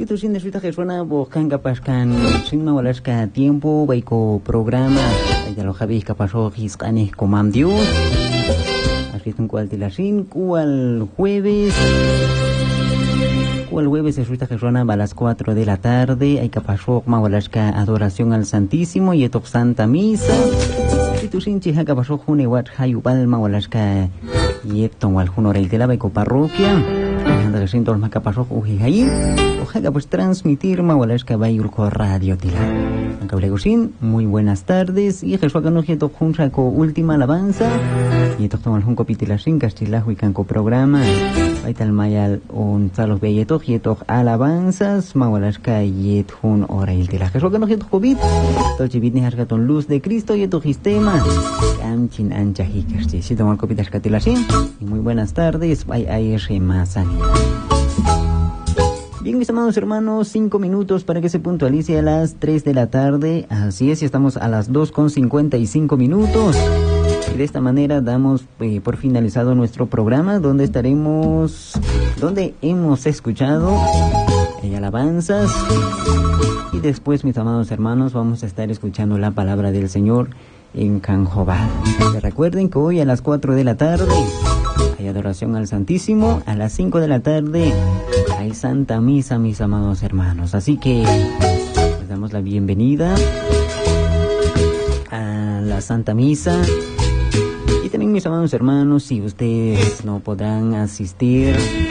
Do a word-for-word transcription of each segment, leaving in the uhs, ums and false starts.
tu sin desvita que suena buscan capascan sin mawalaska tiempo baiko programa ya lo habéis capasó hiscanes comam Dios así es un cual de la sin cual jueves cual jueves es que suena a las cuatro de la tarde hay capasó mawalaska adoración al Santísimo y eto Santa Misa y tu sin chiha capasó june wat hayubal mawalaska y eto wal junorel de la baiko parroquia anda que siento más capaz ojo y ahí ojalá pues transmitir mawalaska bayulco radio tila Cablego-sin, muy buenas tardes y Jesús acá nos quieto junta con última alabanza y esto tomamos un copitila sin castilajo y canco programa ahí tal mayal un salos belleto quieto alabanzas mawalaska y et jun hora il tila Jesús acá nos quieto jubit todo chivit ni hasgaton luz de Cristo y eto sistema amchin ancha hikasti si tomamos copitas catila sin y muy buenas tardes ay ay remasan. Bien, mis amados hermanos, cinco minutos para que se puntualice a las tres de la tarde. Así es, y estamos a las dos con cincuenta y cinco minutos. Y de esta manera damos eh, por finalizado nuestro programa, donde estaremos, donde hemos escuchado eh, alabanzas. Y después, mis amados hermanos, vamos a estar escuchando la palabra del Señor en Canjobal. Recuerden que hoy a las cuatro de la tarde hay adoración al Santísimo, a las cinco de la tarde hay Santa Misa, mis amados hermanos. Así que les damos la bienvenida a la Santa Misa. Y también, mis amados hermanos, si ustedes no podrán asistir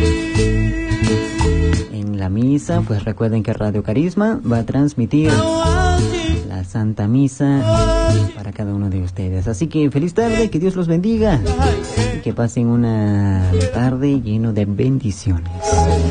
en la misa, pues recuerden que Radio Carisma va a transmitir la Santa Misa para cada uno de ustedes. Así que feliz tarde, que Dios los bendiga y que pasen una tarde lleno de bendiciones.